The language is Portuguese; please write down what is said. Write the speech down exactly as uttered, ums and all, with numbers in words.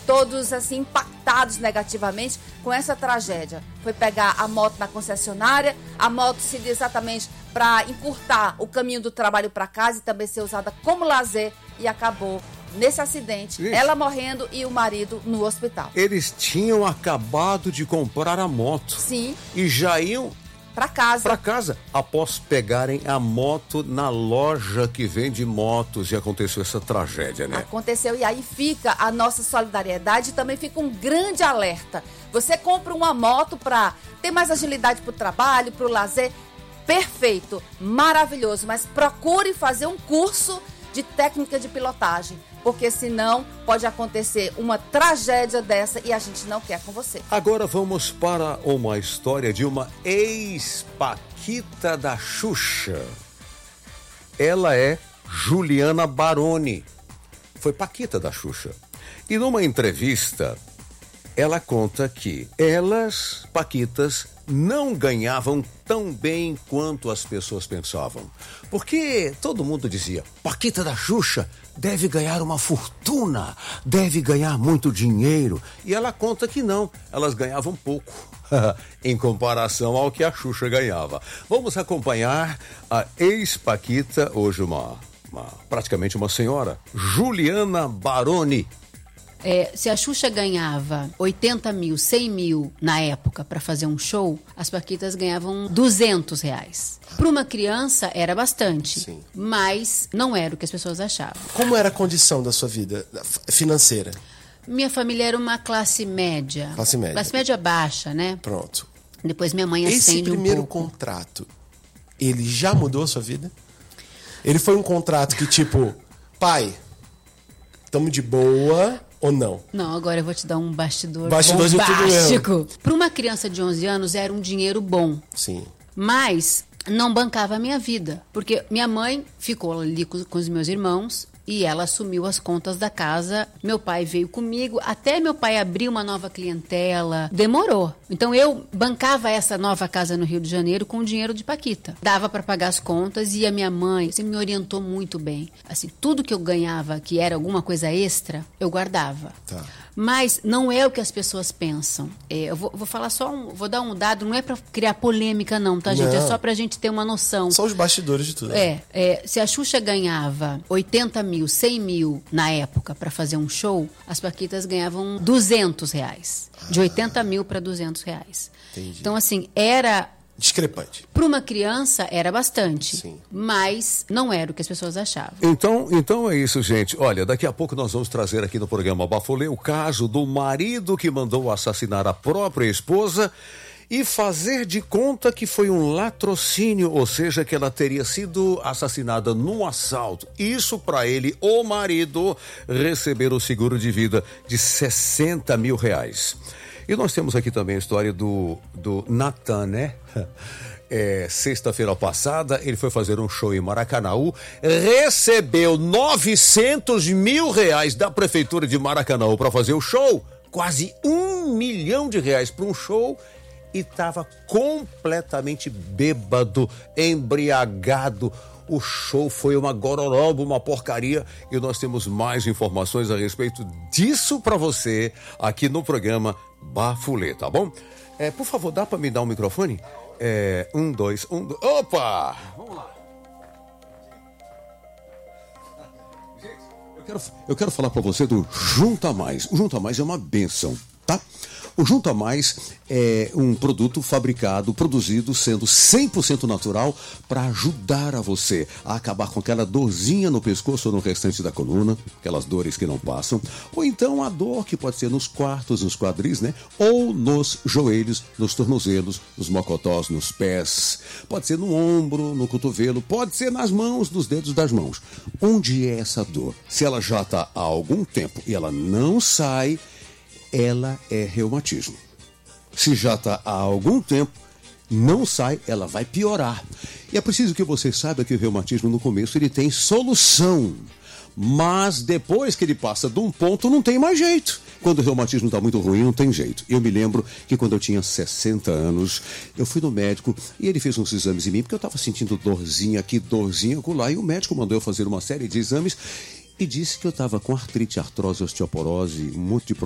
todos assim impactados negativamente com essa tragédia. Foi pegar a moto na concessionária, a moto seria exatamente para encurtar o caminho do trabalho para casa e também ser usada como lazer, e acabou nesse acidente, Isso. ela morrendo e o marido no hospital. Eles tinham acabado de comprar a moto. Sim. E já iam para casa. Para casa, após pegarem a moto na loja que vende motos, e aconteceu essa tragédia, né? Aconteceu, e aí fica a nossa solidariedade e também fica um grande alerta. Você compra uma moto para ter mais agilidade para o trabalho, para o lazer, perfeito, maravilhoso, mas procure fazer um curso de técnica de pilotagem, porque senão pode acontecer uma tragédia dessa e a gente não quer com você. Agora vamos para uma história de uma ex-paquita da Xuxa. Ela é Juliana Baroni. Foi paquita da Xuxa. E numa entrevista, ela conta que elas, paquitas, não ganhavam tão bem quanto as pessoas pensavam. Porque todo mundo dizia, paquita da Xuxa deve ganhar uma fortuna, deve ganhar muito dinheiro. E ela conta que não, elas ganhavam pouco, em comparação ao que a Xuxa ganhava. Vamos acompanhar a ex-paquita, hoje uma, uma, praticamente uma senhora, Juliana Baroni. É, se a Xuxa ganhava oitenta mil, cem mil na época para fazer um show, as paquitas ganhavam duzentos reais. Para uma criança era bastante, Sim. mas não era o que as pessoas achavam. Como era a condição da sua vida financeira? Minha família era uma classe média. Classe média. Classe média baixa, né? Pronto. Depois minha mãe acende um pouco. Esse primeiro contrato, ele já mudou a sua vida? Ele foi um contrato que tipo, pai, tamo de boa... ou não? Não, agora eu vou te dar um bastidor, bastidor bombástico. Para uma criança de onze anos era um dinheiro bom. Sim. Mas não bancava a minha vida. Porque minha mãe ficou ali com, com os meus irmãos e ela assumiu as contas da casa. Meu pai veio comigo. Até meu pai abrir uma nova clientela, demorou. Então eu bancava essa nova casa no Rio de Janeiro com o dinheiro de paquita. Dava para pagar as contas e a minha mãe sempre me orientou muito bem. Assim, tudo que eu ganhava, que era alguma coisa extra, eu guardava. Tá. Mas não é o que as pessoas pensam. É, eu vou, vou falar só um, vou dar um dado, não é para criar polêmica não, tá, gente? Não. É só pra gente ter uma noção. São os bastidores de tudo. É, é se a Xuxa ganhava oitenta mil, cem mil na época para fazer um show, as paquitas ganhavam duzentos reais. De oitenta mil para duzentos reais. Entendi. Então, assim, era... discrepante. Para uma criança era bastante, Sim. mas não era o que as pessoas achavam. Então, então é isso, gente. Olha, daqui a pouco nós vamos trazer aqui no programa Bafulê o caso do marido que mandou assassinar a própria esposa e fazer de conta que foi um latrocínio, ou seja, que ela teria sido assassinada num assalto. Isso para ele, o marido, receber o seguro de vida de sessenta mil reais. E nós temos aqui também a história do, do Natan, né? É, sexta-feira passada, ele foi fazer um show em Maracanaú, recebeu novecentos mil reais da prefeitura de Maracanaú para fazer o show, quase um milhão de reais para um show, e estava completamente bêbado, embriagado. O show foi uma gororoba, uma porcaria, e nós temos mais informações a respeito disso para você aqui no programa Bafulê, tá bom? É, por favor, dá para me dar um microfone? É, um, dois, um, dois. Opa! Vamos lá. Gente, eu quero, eu quero falar para você do Junta Mais. O Junta Mais é uma bênção, tá? O Junta Mais é um produto fabricado, produzido, sendo cem por cento natural para ajudar a você a acabar com aquela dorzinha no pescoço ou no restante da coluna, aquelas dores que não passam, ou então a dor que pode ser nos quartos, nos quadris, né? Ou nos joelhos, nos tornozelos, nos mocotós, nos pés. Pode ser no ombro, no cotovelo, pode ser nas mãos, nos dedos das mãos. Onde é essa dor? Se ela já está há algum tempo e ela não sai, ela é reumatismo. Se já está há algum tempo, não sai, ela vai piorar. E é preciso que você saiba que o reumatismo no começo ele tem solução, mas depois que ele passa de um ponto não tem mais jeito. Quando o reumatismo está muito ruim, não tem jeito. Eu me lembro que quando eu tinha sessenta anos, eu fui no médico e ele fez uns exames em mim, porque eu estava sentindo dorzinha aqui, dorzinha acolá, e o médico mandou eu fazer uma série de exames e disse que eu estava com artrite, artrose, osteoporose, um monte de